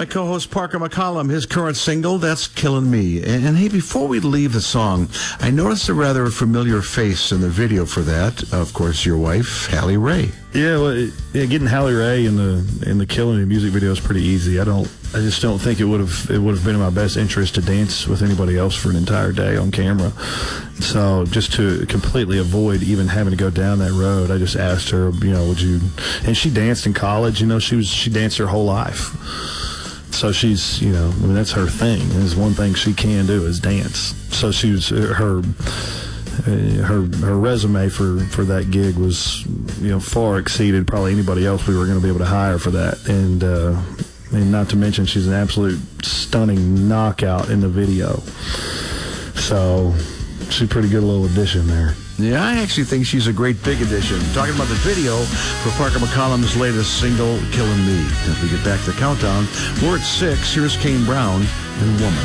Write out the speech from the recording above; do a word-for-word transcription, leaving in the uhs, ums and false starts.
co-host Parker McCollum, his current single, that's Killing Me. And, and hey, before we leave the song, I noticed a rather familiar face in the video for that. Of course, your wife, Hallie Ray. Yeah, well, it, yeah, getting Hallie Ray in the in the Killing Me music video is pretty easy. I don't, I just don't think it would have it would have been in my best interest to dance with anybody else for an entire day on camera. So just to completely avoid even having to go down that road, I just asked her, you know, would you? And she danced in college. You know, she was she danced her whole life. So she's, you know, I mean, that's her thing. There's one thing she can do is dance. So she was her. Uh, her her resume for, for that gig was, you know, far exceeded probably anybody else we were going to be able to hire for that, and uh, and not to mention she's an absolute stunning knockout in the video. So she's a pretty good little addition there. Yeah, I actually think she's a great big addition. Talking about the video for Parker McCollum's latest single, Killing Me. As we get back to the countdown, we're at six. Here's Kane Brown and Woman.